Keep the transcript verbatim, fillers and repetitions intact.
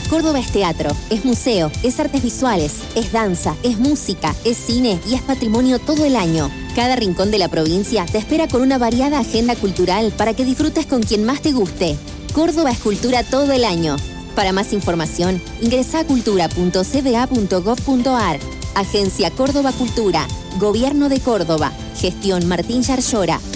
Córdoba es teatro, es museo, es artes visuales, es danza, es música, es cine y es patrimonio todo el año. Cada rincón de la provincia te espera con una variada agenda cultural para que disfrutes con quien más te guste. Córdoba es cultura todo el año. Para más información, ingresa a cultura punto c d a punto gov punto a r. Agencia Córdoba Cultura, Gobierno de Córdoba, Gestión Martín Yarlora.